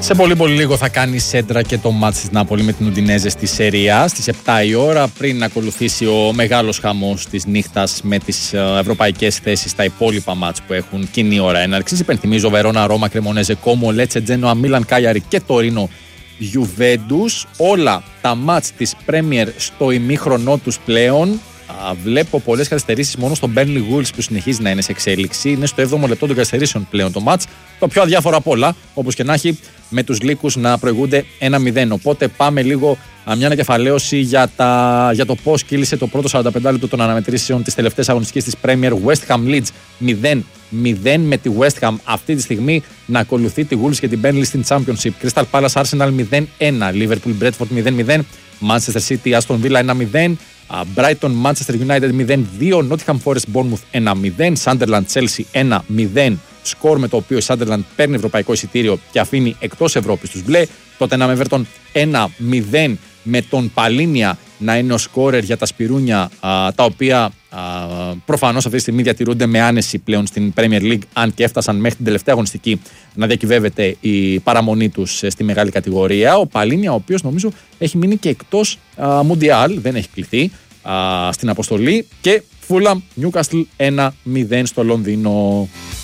Σε πολύ λίγο θα κάνει σέντρα και το μάτς της Νάπολη με την Ουντινέζε στη Σερία στις 7 η ώρα, πριν να ακολουθήσει ο μεγάλος χαμός της νύχτας με τις ευρωπαϊκές θέσεις στα υπόλοιπα μάτς που έχουν κοινή ώρα έναρξης. Υπενθυμίζω Βερόνα, Ρώμα, Κρεμονέζε, Κόμο, Λέτσε, Τζένοα, Μίλαν, Κάγιαρη και Τωρίνο, Γιουβέντους. Όλα τα μάτς της Πρέμιερ στο ημίχρονό τους πλέον. Βλέπω πολλές καθυστερήσεις μόνο στο Burnley Wolves που συνεχίζει να είναι σε εξέλιξη. Είναι στο 7ο λεπτό των καθυστερήσεων πλέον το μάτς. Το πιο αδιάφορο απ' όλα, όπως και να έχει, με τους Λύκους να προηγούνται 1-0. Οπότε πάμε λίγο μια ανακεφαλαίωση για το πώς κύλησε το πρώτο 45 λεπτό των αναμετρήσεων της τελευταίας αγωνιστικής της Premier. West Ham Leeds 0-0 με τη West Ham αυτή τη στιγμή να ακολουθεί τη Wolves και την Burnley στην Championship. Crystal Palace Arsenal 0-1, Liverpool Bradford 0-0, Manchester City Aston Villa 1-0, Brighton Manchester United 0-2, Nottingham Forest Bournemouth 1-0, Sunderland Chelsea 1-0, σκορ με το οποίο η Sunderland παίρνει ευρωπαϊκό εισιτήριο και αφήνει εκτός Ευρώπης τους μπλε. Τότε Tottenham Everton 1-0 με τον Παλίνια να είναι ο σκόρερ για τα Σπυρούνια, τα οποία προφανώς αυτή τη στιγμή διατηρούνται με άνεση πλέον στην Premier League, αν και έφτασαν μέχρι την τελευταία αγωνιστική να διακυβεύεται η παραμονή τους στη μεγάλη κατηγορία. Ο Παλίνια, ο οποίος νομίζω έχει μείνει και εκτός Μουντιάλ, δεν έχει κληθεί στην αποστολή. Και Fulham Newcastle 1-0 στο Λονδίνο.